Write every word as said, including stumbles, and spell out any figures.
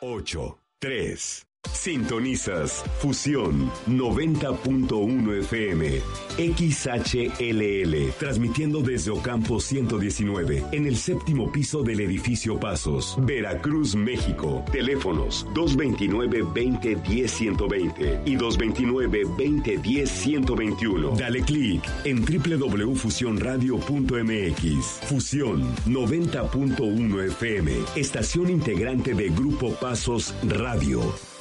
ocho, tres. Sintonizas Fusión noventa punto uno F M, X H L L, transmitiendo desde Ocampo ciento diecinueve, en el séptimo piso del edificio Pasos, Veracruz, México. Teléfonos dos veintinueve, veinte, diez, ciento veinte y dos veintinueve, veinte, diez, ciento veintiuno. Dale clic en doble u doble u doble u punto fusión radio punto m x. Fusión noventa punto uno F M, estación integrante de Grupo Pasos Radio.